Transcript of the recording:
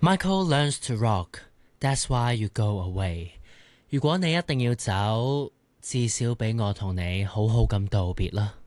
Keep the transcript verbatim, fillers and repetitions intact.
Michael learns to rock, that's why you go away. 如果你一定要走，至少俾我同你好好咁道別啦。